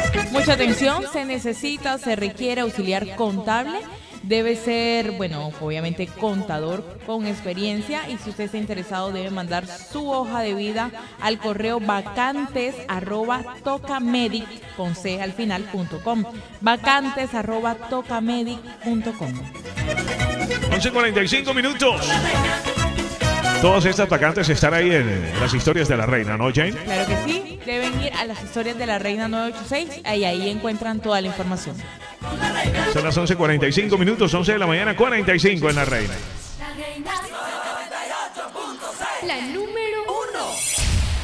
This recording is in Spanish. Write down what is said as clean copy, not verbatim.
Mucha atención, se requiere auxiliar contable. Debe ser, bueno, obviamente contador con experiencia, y si usted está interesado debe mandar su hoja de vida al correo vacantes@tocamedic con c al final.com, vacantes@tocamedic.com. 11:45 minutos. Todas estas vacantes están ahí en las historias de la reina, ¿no, Jane? Claro que sí, deben ir a las historias de la reina 986 y ahí encuentran toda la información. Son las 11:45 minutos, 11 de la mañana, 45 en la reina. La